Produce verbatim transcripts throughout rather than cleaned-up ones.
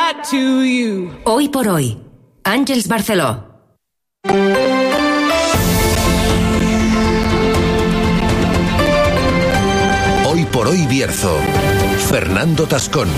got to you. Hoy por hoy, Àngels Barceló. Hoy por hoy Bierzo. Fernando Tascón.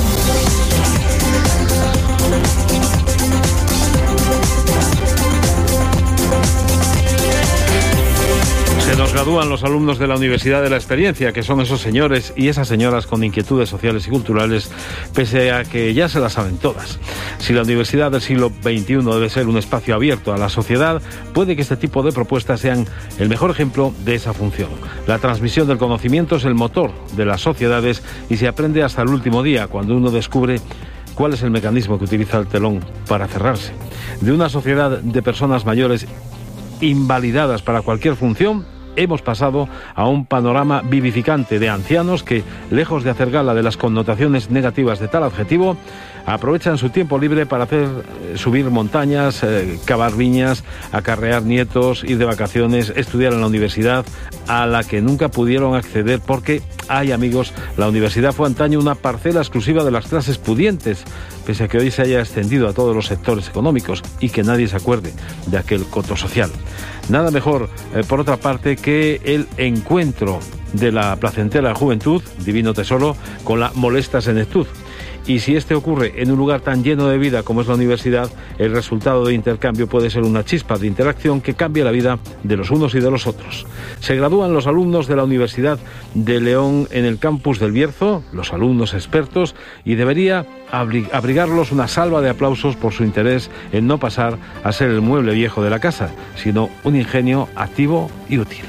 Se nos gradúan los alumnos de la Universidad de la Experiencia, que son esos señores y esas señoras con inquietudes sociales y culturales, pese a que ya se las saben todas. Si la universidad del siglo veintiuno debe ser un espacio abierto a la sociedad, puede que este tipo de propuestas sean el mejor ejemplo de esa función. La transmisión del conocimiento es el motor de las sociedades y se aprende hasta el último día, cuando uno descubre cuál es el mecanismo que utiliza el telón para cerrarse. De una sociedad de personas mayores invalidadas para cualquier función, hemos pasado a un panorama vivificante de ancianos que, lejos de hacer gala de las connotaciones negativas de tal adjetivo, aprovechan su tiempo libre para hacer eh, subir montañas, eh, cavar viñas, acarrear nietos, ir de vacaciones, estudiar en la universidad a la que nunca pudieron acceder porque, ay amigos, la universidad fue antaño una parcela exclusiva de las clases pudientes, pese a que hoy se haya extendido a todos los sectores económicos y que nadie se acuerde de aquel coto social. Nada mejor, eh, por otra parte, que el encuentro de la placentera juventud, divino tesoro, con la molesta senectud. Y si este ocurre en un lugar tan lleno de vida como es la universidad, el resultado de intercambio puede ser una chispa de interacción que cambia la vida de los unos y de los otros. Se gradúan los alumnos de la Universidad de León en el campus del Bierzo, los alumnos expertos, y debería abrigarlos una salva de aplausos por su interés en no pasar a ser el mueble viejo de la casa, sino un ingenio activo y útil.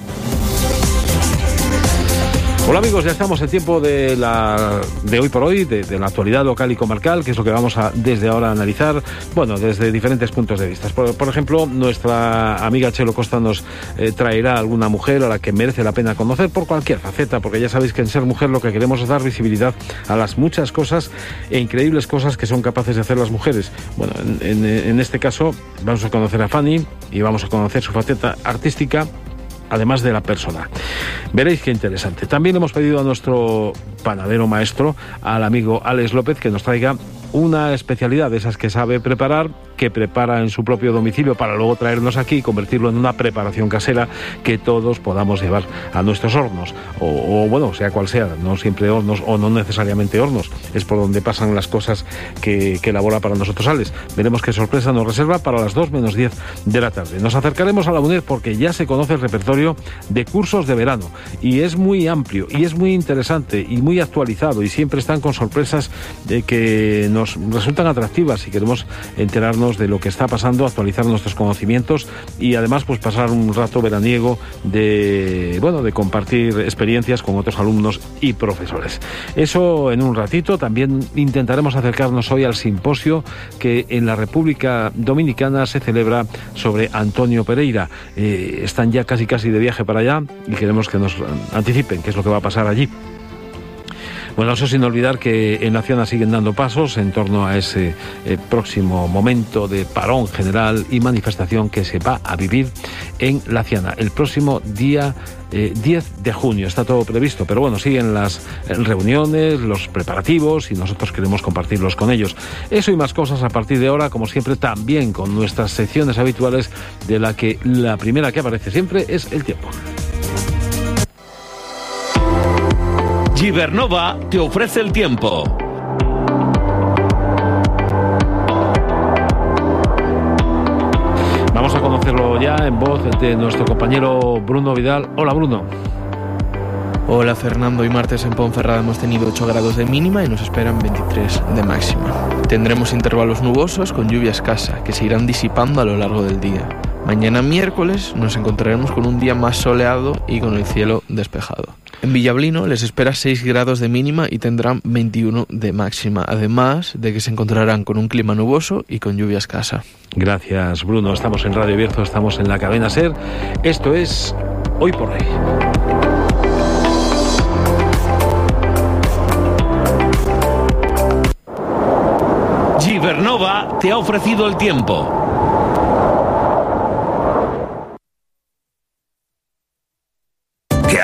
Hola amigos, ya estamos en tiempo de la de hoy por hoy, de, de la actualidad local y comarcal, que es lo que vamos a desde ahora a analizar, bueno, desde diferentes puntos de vista. Por, por ejemplo, nuestra amiga Chelo Costa nos eh, traerá alguna mujer a la que merece la pena conocer por cualquier faceta, porque ya sabéis que en Ser Mujer lo que queremos es dar visibilidad a las muchas cosas e increíbles cosas que son capaces de hacer las mujeres. Bueno, en, en, en este caso vamos a conocer a Fanny y vamos a conocer su faceta artística, además de la persona. Veréis qué interesante. También hemos pedido a nuestro panadero maestro, al amigo Alex López, que nos traiga una especialidad de esas que sabe preparar, que prepara en su propio domicilio para luego traernos aquí y convertirlo en una preparación casera que todos podamos llevar a nuestros hornos, o, o bueno, sea cual sea, no siempre hornos o no necesariamente hornos, es por donde pasan las cosas que, que elabora para nosotros Alex. Veremos qué sorpresa nos reserva para las dos menos diez de la tarde. Nos acercaremos a la UNED porque ya se conoce el repertorio de cursos de verano y es muy amplio y es muy interesante y muy actualizado y siempre están con sorpresas de que nos resultan atractivas y queremos enterarnos de lo que está pasando, actualizar nuestros conocimientos y además pues pasar un rato veraniego de, bueno, de compartir experiencias con otros alumnos y profesores. Eso en un ratito. También intentaremos acercarnos hoy al simposio que en la República Dominicana se celebra sobre Antonio Pereira. Eh, están ya casi casi de viaje para allá y queremos que nos anticipen qué es lo que va a pasar allí. Bueno, eso sin olvidar que en la Ciana siguen dando pasos en torno a ese eh, próximo momento de parón general y manifestación que se va a vivir en la Ciana el próximo día eh, diez de junio. Está todo previsto, pero bueno, siguen las reuniones, los preparativos y nosotros queremos compartirlos con ellos. Eso y más cosas a partir de ahora, como siempre, también con nuestras secciones habituales, de la que la primera que aparece siempre es el tiempo. Gibernova te ofrece el tiempo. Vamos a conocerlo ya en voz de nuestro compañero Bruno Vidal. Hola Bruno. Hola Fernando, hoy martes en Ponferrada hemos tenido ocho grados de mínima y nos esperan veintitrés de máxima. Tendremos intervalos nubosos con lluvia escasa que se irán disipando a lo largo del día. Mañana miércoles nos encontraremos con un día más soleado y con el cielo despejado. En Villablino les espera seis grados de mínima y tendrán veintiuno de máxima, además de que se encontrarán con un clima nuboso y con lluvia escasa. Gracias Bruno, estamos en Radio Bierzo, estamos en la cadena SER, esto es Hoy por Hoy. Gibernova te ha ofrecido el tiempo.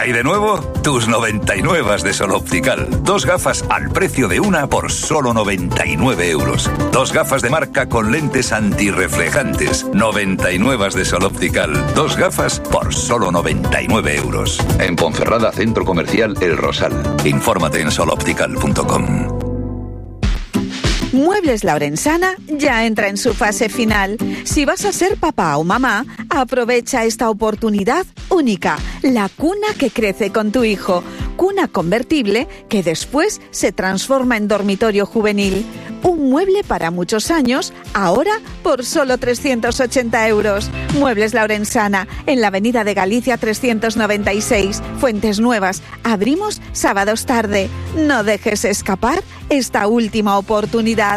hay de nuevo? Tus noventa y nueve de Sol Optical. Dos gafas al precio de una por solo noventa y nueve euros. Dos gafas de marca con lentes antirreflejantes. noventa y nueve de Sol Optical. Dos gafas por solo noventa y nueve euros. En Ponferrada, Centro Comercial El Rosal. Infórmate en sol optical punto com. Muebles La Orensana ya entra en su fase final. Si vas a ser papá o mamá, aprovecha esta oportunidad única. La cuna que crece con tu hijo. Cuna convertible que después se transforma en dormitorio juvenil. Un mueble para muchos años, ahora por solo trescientos ochenta euros. Muebles La Orensana, en la Avenida de Galicia trescientos noventa y seis, Fuentes Nuevas. Abrimos sábados tarde. No dejes escapar esta última oportunidad.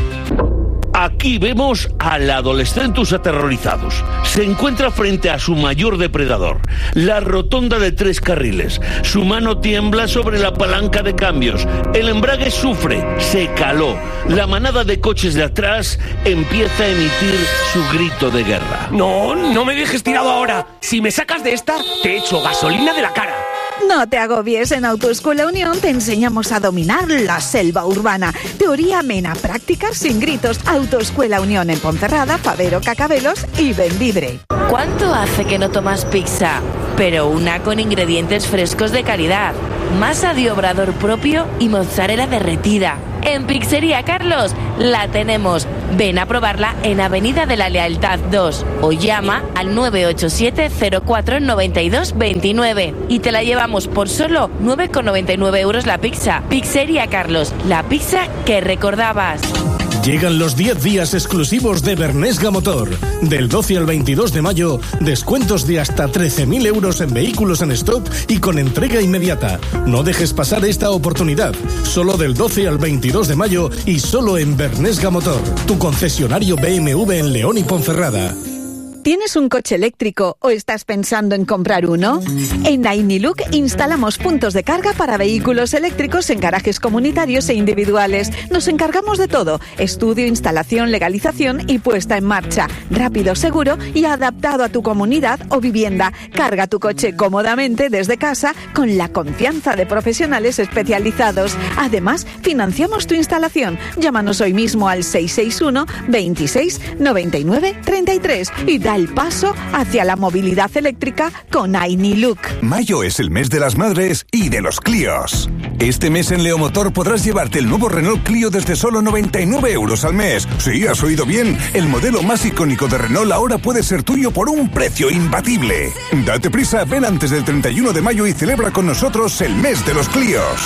Aquí vemos al adolescentus aterrorizados. Se encuentra frente a su mayor depredador, la rotonda de tres carriles. Su mano tiembla sobre la palanca de cambios. El embrague sufre, se caló. La manada de coches de atrás empieza a emitir su grito de guerra. No, no me dejes tirado ahora. Si me sacas de esta, te echo gasolina de la cara. No te agobies, en Autoescuela Unión te enseñamos a dominar la selva urbana. Teoría amena, práctica sin gritos. Autoescuela Unión en Ponferrada, Favero, Cacabelos y Bembibre. ¿Cuánto hace que no tomas pizza? Pero una con ingredientes frescos de calidad. Masa de obrador propio y mozzarella derretida. En Pizzería Carlos la tenemos. Ven a probarla en Avenida de la Lealtad dos o llama al nueve ocho siete cero cuatro nueve dos dos nueve y te la llevamos por solo nueve con noventa y nueve euros la pizza. Pizzería Carlos, la pizza que recordabas. Llegan los diez días exclusivos de Bernesga Motor. Del doce al veintidós de mayo, descuentos de hasta trece mil euros en vehículos en stock y con entrega inmediata. No dejes pasar esta oportunidad. Solo del doce al veintidós de mayo y solo en Bernesga Motor, tu concesionario B M W en León y Ponferrada. ¿Tienes un coche eléctrico o estás pensando en comprar uno? En Ainiluk instalamos puntos de carga para vehículos eléctricos en garajes comunitarios e individuales. Nos encargamos de todo: estudio, instalación, legalización y puesta en marcha. Rápido, seguro y adaptado a tu comunidad o vivienda. Carga tu coche cómodamente desde casa con la confianza de profesionales especializados. Además, financiamos tu instalación. Llámanos hoy mismo al seis seis uno, veintiséis, noventa y nueve, treinta y tres y da el paso hacia la movilidad eléctrica con Ainiluk. Mayo es el mes de las madres y de los Clios. Este mes en Leomotor podrás llevarte el nuevo Renault Clio desde solo noventa y nueve euros al mes. Sí, has oído bien. El modelo más icónico de Renault ahora puede ser tuyo por un precio imbatible. Date prisa, ven antes del treinta y uno de mayo y celebra con nosotros el mes de los Clios.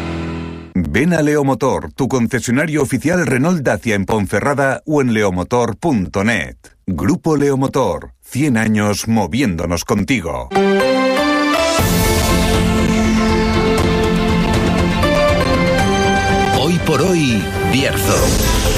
Ven a Leomotor, tu concesionario oficial Renault Dacia en Ponferrada o en leomotor punto net. Grupo Leomotor, cien años moviéndonos contigo. Hoy por hoy, Bierzo.